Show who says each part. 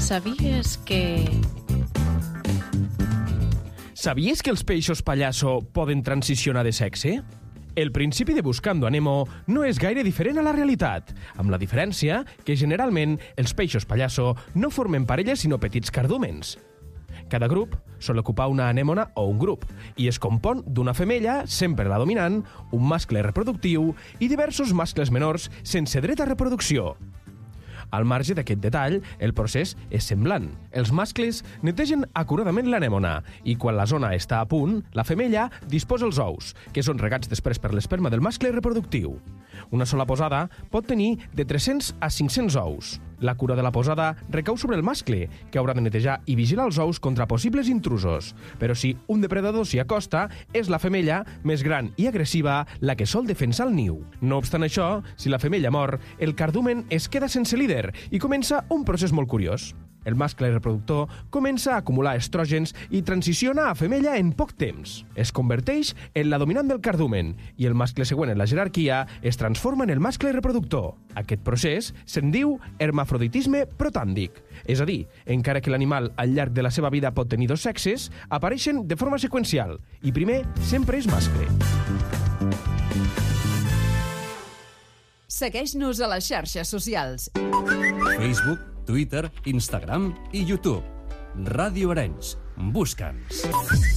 Speaker 1: Sabies que
Speaker 2: els peixos pallasso poden transicionar de sexe? El principi de Buscando a Nemo no és gaire diferent a la realitat, amb la diferència que generalment els peixos pallasso no formen parelles sinó petits cardúmens. Cada grup sol ocupar una anèmona o un grup i es compon d'una femella, sempre la dominant, un mascle reproductiu i diversos mascles menors sense dret a reproducció. Al marge d'aquest detall, el procés és semblant. Els mascles netegen acuradament l'anèmona i quan la zona està a punt, la femella disposa els ous, que són regats després per l'esperma del mascle reproductiu. Una sola posada pot tenir de 300 a 500 ous. La cura de la posada recau sobre el mascle, que haurà de netejar i vigilar els ous contra possibles intrusos. Però si un depredador s'hi acosta, és la femella, més gran i agressiva, la que sol defensar el niu. No obstant això, si la femella mor, el cardumen es queda sense líder i comença un procés molt curiós. El mascle reproductor comença a acumular estrògens i transiciona a femella en poc temps. Es converteix en la dominant del cardumen i el mascle següent en la jerarquia es transforma en el mascle reproductor. Aquest procés se'n diu hermafroditisme protàndic. És a dir, encara que l'animal al llarg de la seva vida pot tenir dos sexes, apareixen de forma seqüencial i primer sempre és mascle.
Speaker 3: Segueix-nos a les xarxes socials.
Speaker 4: Facebook, Twitter, Instagram i YouTube. Ràdio Arenys. Busca'ns.